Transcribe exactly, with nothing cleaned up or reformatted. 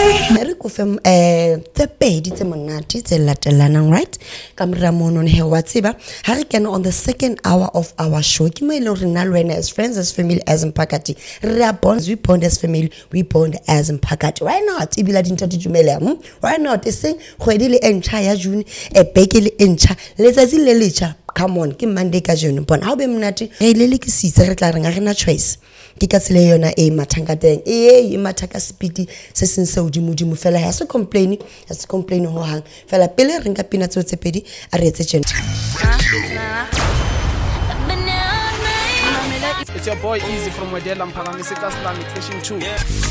Re go fem eh tse pedi tse monate tse latelanang, right? Kamera mono he wa tseba ha re kena on the second hour of our show ke mo ile re na lwena as friends, as family, as Mphakati. Re a bond, we bond as family, we bond as Mphakati. Why not ibila dinta ditumela hm why not e seng kgwedi le entsha ya June e beke le entsha letsatsi le lecha. Come on, ke Monday ka June bona ha o be monate re ile le ke sitse re tla re nga rena choice ke ka tsile yona e mathanga teng e e mathaka speed se seng se udimo dimo fela ha se complain ha se complain ho hang fela pele re nka pina tso tse pedi a re etse tjena. It's your boy Easy from Wedela Mphakamisa Islamic Station two.